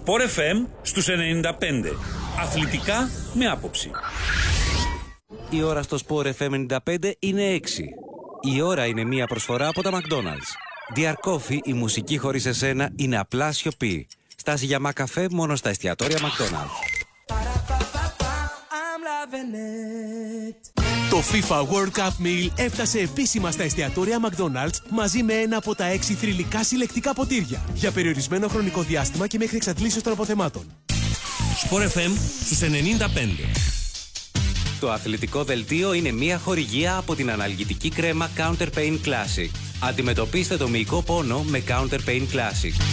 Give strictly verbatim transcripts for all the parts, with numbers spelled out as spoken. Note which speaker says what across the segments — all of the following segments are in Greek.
Speaker 1: Sport εφ εμ στους ενενήντα πέντε. Αθλητικά με άποψη.
Speaker 2: Η ώρα στο Sport εφ εμ ενενήντα πέντε είναι έξι. Η ώρα είναι μία προσφορά από τα McDonald's. Dear Coffee, η μουσική χωρίς εσένα είναι απλά σιωπή. Στάση για μακαφέ μόνο στα εστιατόρια McDonald's.
Speaker 3: Το FIFA World Cup Meal έφτασε επίσημα στα εστιατόρια McDonald's μαζί με ένα από τα έξι θρυλικά συλλεκτικά ποτήρια για περιορισμένο χρονικό διάστημα και μέχρι εξαντλήσεως των αποθεμάτων.
Speaker 4: Sport εφ εμ στους ενενήντα πέντε.
Speaker 2: Το αθλητικό δελτίο είναι μία χορηγία από την αναλγητική κρέμα Counter Pain Classic. Αντιμετωπίστε το μυϊκό πόνο με Counter Pain Classic.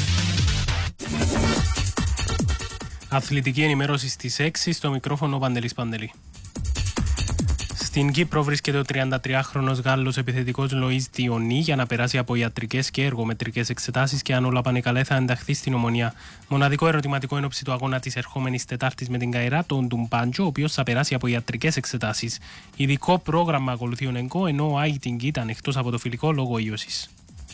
Speaker 5: Αθλητική ενημέρωση στις έξι, στο μικρόφωνο ο Παντελής Παντελή. Στην Κύπρο βρίσκεται ο τριαντατριάχρονος Γάλλος επιθετικός Λοΐς Διονί για να περάσει από ιατρικές και εργομετρικές εξετάσεις και αν όλα πάνε καλά θα ενταχθεί στην Ομονία. Μοναδικό ερωτηματικό εν ώψη του αγώνα της ερχόμενης Τετάρτης με την Καϊρά, τον Ντουμπάντζο, ο οποίος θα περάσει από ιατρικές εξετάσεις. Ειδικό πρόγραμμα ακολουθεί ο Νεγκό, ενώ ο Άιτινγκ ήταν εκτός από το φιλικό λόγω ίωσης.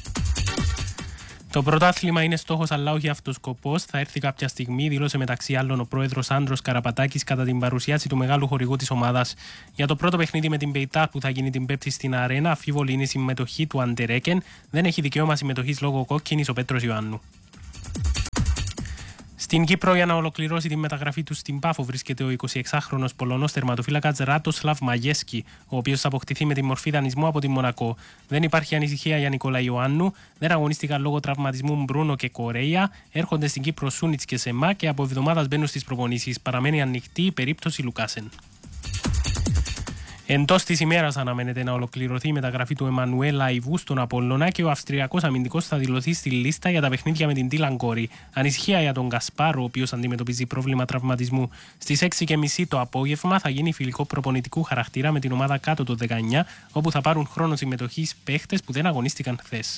Speaker 5: Το πρωτάθλημα είναι στόχος αλλά όχι αυτός σκοπός. Θα έρθει κάποια στιγμή, δήλωσε μεταξύ άλλων ο πρόεδρος Άντρος Καραπατάκης κατά την παρουσίαση του μεγάλου χορηγού της ομάδας. Για το πρώτο παιχνίδι με την Πεϊτάρ που θα γίνει την Πέμπτη στην Αρένα, αφίβολη είναι η συμμετοχή του Αντερέκεν. Δεν έχει δικαίωμα συμμετοχής λόγω κόκκινης ο Πέτρος Ιωάννου. Στην Κύπρο, για να ολοκληρώσει τη μεταγραφή του στην Πάφο, βρίσκεται ο εικοσιεξάχρονος Πολωνός τερματοφύλακας Ράτοσλαβ Μαγέσκι, ο οποίος θα αποκτηθεί με τη μορφή δανεισμού από τη Μονακό. Δεν υπάρχει ανησυχία για Νικόλα Ιωάννου, δεν αγωνίστηκαν λόγω τραυματισμού Μπρούνο και Κορέια, έρχονται στην Κύπρο Σούνιτς και Σεμά και από εβδομάδας μπαίνουν στις προπονήσεις. Παραμένει ανοιχτή η περίπτωση Λουκάσεν. Εντός της ημέρας αναμένεται να ολοκληρωθεί η μεταγραφή του Εμμανουέλ Αϊβού στον Απόλλωνα και ο Αυστριακός αμυντικός θα δηλωθεί στη λίστα για τα παιχνίδια με την Τίλαν Κόρη. Ανησυχία για τον Γκασπάρο, ο οποίος αντιμετωπίζει πρόβλημα τραυματισμού. Στις έξι και μισή το απόγευμα θα γίνει φιλικό προπονητικού χαρακτήρα με την ομάδα κάτω των δεκαεννιά, όπου θα πάρουν χρόνο συμμετοχής παίχτες που δεν αγωνίστηκαν χθες.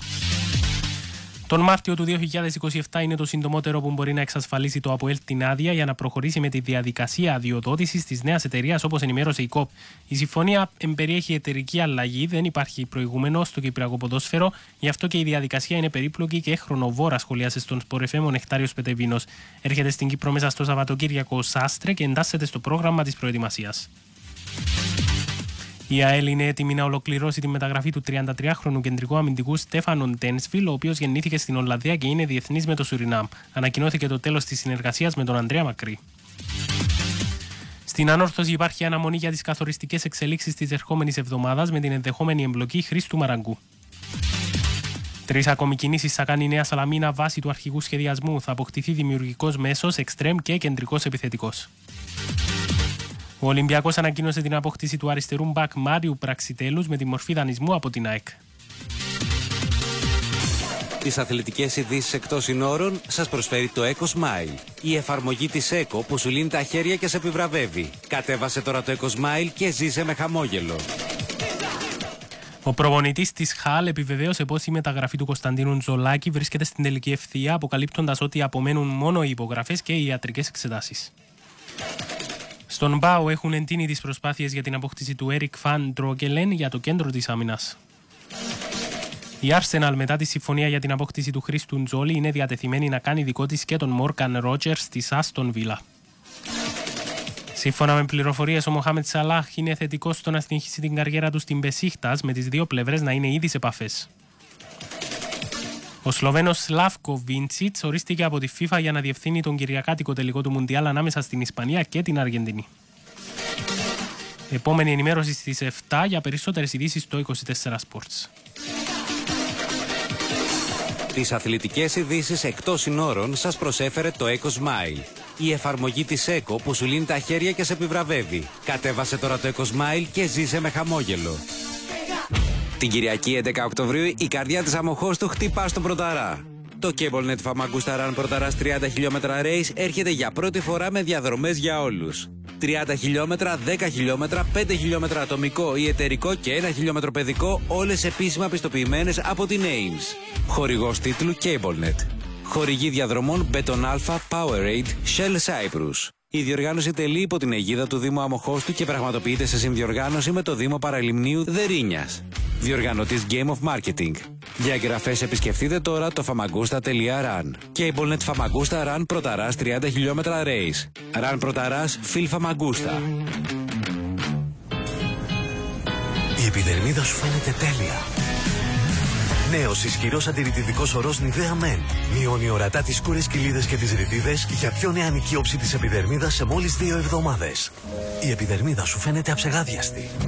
Speaker 5: Τον Μάρτιο του δύο χιλιάδες είκοσι επτά είναι το συντομότερο που μπορεί να εξασφαλίσει το ΑΠΟΕΛ την άδεια για να προχωρήσει με τη διαδικασία αδειοδότησης της νέας εταιρείας, όπως ενημέρωσε η ΚΟΠ. Η συμφωνία εμπεριέχει εταιρική αλλαγή, δεν υπάρχει προηγούμενο στο κυπριακό ποδόσφαιρο, γι' αυτό και η διαδικασία είναι περίπλοκη και χρονοβόρα, σχολίασε στον Sport εφ εμ ο Νεκτάριος Πετεβίνος. Έρχεται στην Κύπρο μέσα στο Σαββατοκύριακο ο Σάστρε και εντάσσεται στο πρόγραμμα της προετοιμασίας. Η ΑΕΛ είναι έτοιμη να ολοκληρώσει τη μεταγραφή του τριαντατριάχρονου κεντρικού αμυντικού Στέφανον Ντένσβιλ, ο οποίος γεννήθηκε στην Ολλανδία και είναι διεθνής με το Σουρινάμ. Ανακοινώθηκε το τέλος της συνεργασίας με τον Ανδρέα Μακρύ. Στην Ανόρθωση υπάρχει αναμονή για τις καθοριστικές εξελίξεις της ερχόμενης εβδομάδας με την ενδεχόμενη εμπλοκή Χρήστου Μαραγκού. Τρεις ακόμη κινήσεις θα κάνει η Νέα Σαλαμίνα βάσει του αρχηγού σχεδιασμού. Θα αποκτηθεί δημιουργικός μέσος, εξτρέμ και κεντρικός επιθετικός. Ο Ολυμπιακός ανακοίνωσε την απόκτηση του αριστερού μπακ Μάριου Πραξιτέλους με τη μορφή δανεισμού από την ΑΕΚ.
Speaker 2: Τις αθλητικές ειδήσεις εκτός συνόρων σας προσφέρει το EcoSmile. Η εφαρμογή της Eco που σου λύνει τα χέρια και σε επιβραβεύει. Κατέβασε τώρα το EcoSmile και ζήσε με χαμόγελο.
Speaker 5: Ο προπονητής της Χαλ επιβεβαίωσε πως η μεταγραφή του Κωνσταντίνου Τζολάκη βρίσκεται στην τελική ευθεία, αποκαλύπτοντας ότι απομένουν μόνο οι υπογραφές και οι ιατρικές εξετάσεις. Στον ΠΑΟ έχουν εντείνει τις προσπάθειες για την απόκτηση του Έρικ Φαν Ντρόγκελεν για το κέντρο της άμυνας. Η Arsenal μετά τη συμφωνία για την απόκτηση του Χρήστου Τζόλι είναι διατεθειμένη να κάνει δικό της και τον Μόρκαν Ρότζερς της Άστον Βίλα. Σύμφωνα με πληροφορίες, ο Μοχάμετ Σαλάχ είναι θετικός στο να συνεχίσει την καριέρα του στην Μπεσίχτας, με τις δύο πλευρές να είναι ήδη σε επαφές. Ο Σλοβαίνος Σλάβκο Βίντσιτς ορίστηκε από τη FIFA για να διευθύνει τον κυριακάτικο τελικό του Μουντιάλ ανάμεσα στην Ισπανία και την Αργεντινή. Επόμενη ενημέρωση στις επτά για περισσότερες ειδήσεις στο είκοσι τέσσερα Sports.
Speaker 2: Τις αθλητικές ειδήσεις εκτός συνόρων σας προσέφερε το EcoSmile. Η εφαρμογή της Eco που σου λύνει τα χέρια και σε επιβραβεύει. Κατέβασε τώρα το EcoSmile και ζήσε με χαμόγελο. Την Κυριακή έντεκα Οκτωβρίου η καρδιά της Αμοχώστου χτυπά στον Πρωταρά. Το CableNet Famagusta Run Πρωταράς τριάντα χιλιόμετρα race έρχεται για πρώτη φορά με διαδρομές για όλους. τριάντα χιλιόμετρα, δέκα χιλιόμετρα, πέντε χιλιόμετρα ατομικό ή εταιρικό και ένα χιλιόμετρο παιδικό, όλες επίσημα πιστοποιημένες από την Ames. Χορηγός τίτλου CableNet. Χορηγή διαδρομών Beton Alpha, Powerade, Shell Cyprus. Η διοργάνωση τελεί υπό την αιγίδα του Δήμου Αμοχώστου και πραγματοποιείται σε συνδιοργάνωση με το Δήμο Παραλιμνίου Δερίνιας. διοργανωτής Game of Marketing. Για εγγραφές επισκεφτείτε τώρα το famagusta τελεία run. CableNet Famagusta Run Protaras τριάντα χιλιόμετρα race. Run Protaras Phil Famagusta.
Speaker 6: Η επιδερμίδα σου φαίνεται τέλεια. Νέος ισχυρός αντιρρητιδικός ορός Nivea Men. Μειώνει ορατά τις σκούρες κοιλίδες και τις ρητίδες για πιο νεανική όψη της επιδερμίδας σε μόλις δύο εβδομάδες. Η επιδερμίδα σου φαίνεται αψεγάδιαστη.